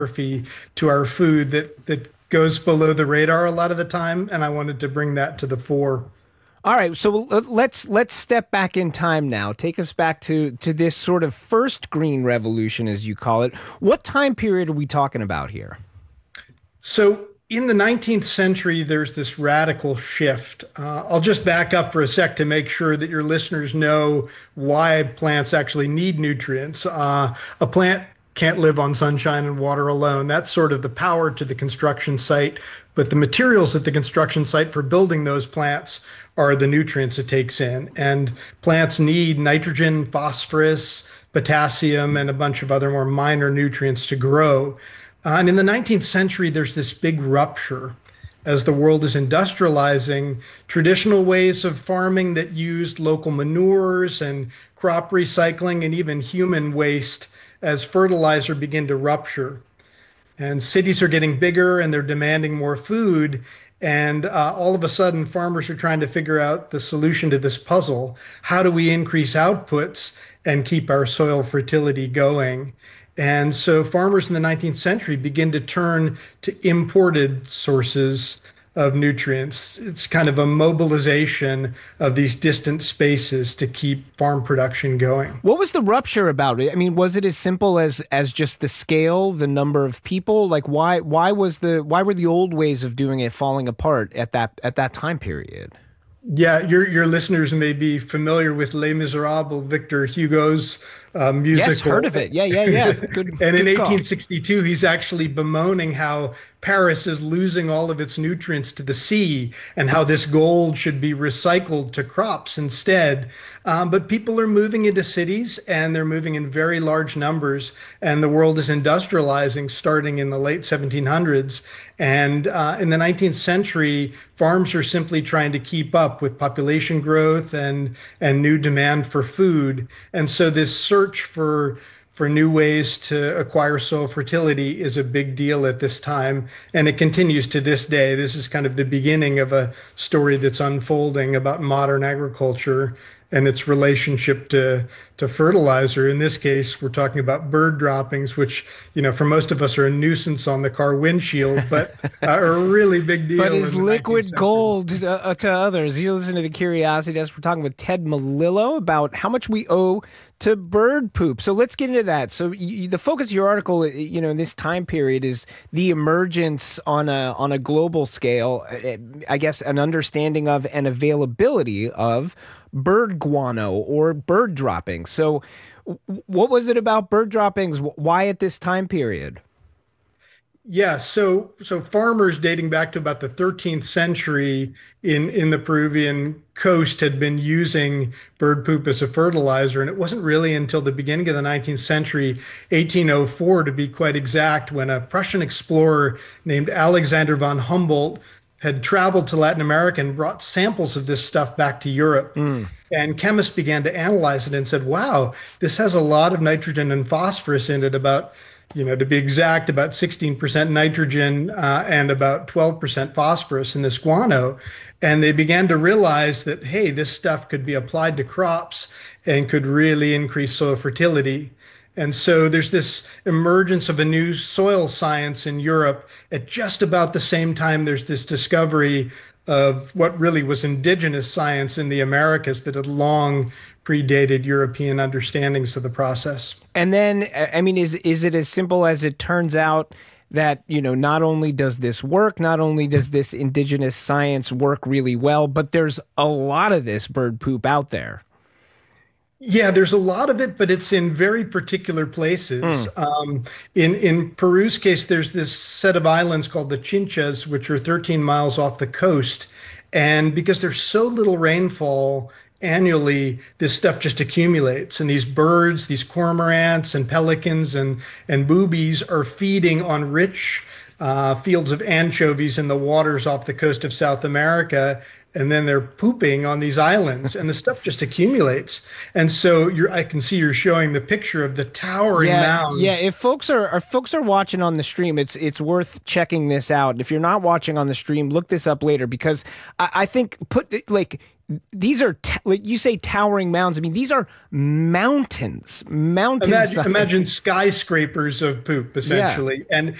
to our food that goes below the radar a lot of the time, and I wanted to bring that to the fore. All right, so let's step back in time now. Take us back to this sort of first green revolution, as you call it. What time period are we talking about here? So in the 19th century, there's this radical shift. I'll just back up for a sec to make sure that your listeners know why plants actually need nutrients. A plant can't live on sunshine and water alone. That's sort of the power to the construction site. But the materials at the construction site for building those plants are the nutrients it takes in. And plants need nitrogen, phosphorus, potassium, and a bunch of other more minor nutrients to grow. And in the 19th century, there's this big rupture as the world is industrializing. Traditional ways of farming that used local manures and crop recycling and even human waste as fertilizer begin to rupture. And cities are getting bigger and they're demanding more food. And all of a sudden, farmers are trying to figure out the solution to this puzzle. How do we increase outputs and keep our soil fertility going? And so farmers in the 19th century begin to turn to imported sources of nutrients. It's kind of a mobilization of these distant spaces to keep farm production going. What was the rupture about it? I mean, was it as simple as just the scale, the number of people? Like why were the old ways of doing it falling apart at that time period? Yeah, your listeners may be familiar with Les Miserables, Victor Hugo's musical. Yes, heard of it. Yeah. Good, and in good call. 1862, he's actually bemoaning how Paris is losing all of its nutrients to the sea and how this gold should be recycled to crops instead. But people are moving into cities and they're moving in very large numbers. And the world is industrializing starting in the late 1700s. And in the 19th century, farms are simply trying to keep up with population growth and new demand for food. And so this search for new ways to acquire soil fertility is a big deal at this time, and it continues to this day. This is kind of the beginning of a story that's unfolding about modern agriculture and its relationship to fertilizer. In this case, we're talking about bird droppings, which, for most of us are a nuisance on the car windshield, but are a really big deal. But is liquid gold to others. You listen to the Curiosity Desk. We're talking with Ted Melillo about how much we owe to bird poop. So let's get into that. So the focus of your article, in this time period is the emergence on a global scale, I guess, an understanding of and availability of bird guano or bird droppings. So what was it about bird droppings? Why at this time period? Yeah, so farmers dating back to about the 13th century in the Peruvian coast had been using bird poop as a fertilizer, and it wasn't really until the beginning of the 19th century, 1804 to be quite exact, when a Prussian explorer named Alexander von Humboldt had traveled to Latin America and brought samples of this stuff back to Europe. And chemists began to analyze it and said, wow, this has a lot of nitrogen and phosphorus in it, about, to be exact, about 16% nitrogen and about 12% phosphorus in this guano. And they began to realize that, hey, this stuff could be applied to crops and could really increase soil fertility. And so there's this emergence of a new soil science in Europe. At just about the same time, there's this discovery of what really was indigenous science in the Americas that had long predated European understandings of the process. And then, I mean, is it as simple as it turns out that, not only does this work, not only does this indigenous science work really well, but there's a lot of this bird poop out there? Yeah, there's a lot of it, but it's in very particular places. In Peru's case, there's this set of islands called the Chinchas, which are 13 miles off the coast. And because there's so little rainfall annually, this stuff just accumulates. And these birds, these cormorants and pelicans and boobies are feeding on rich fields of anchovies in the waters off the coast of South America. And then they're pooping on these islands, and the stuff just accumulates. And so I can see you're showing the picture of the towering mounds. Yeah, if folks are watching on the stream, it's worth checking this out. If you're not watching on the stream, look this up later, because I think these are like you say, towering mounds. I mean, these are mountains. Imagine skyscrapers of poop, essentially. Yeah. And